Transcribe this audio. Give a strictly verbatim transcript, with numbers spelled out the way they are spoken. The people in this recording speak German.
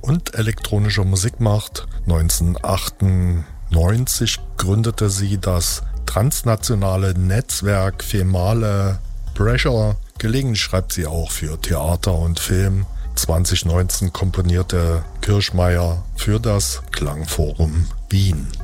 und elektronischer Musik macht. neunzehnhundertachtundneunzig gründete sie das transnationale Netzwerk Female Pressure. Gelegentlich schreibt sie auch für Theater und Film. zwanzig neunzehn komponierte Kirschmeier für das Klangforum Wien.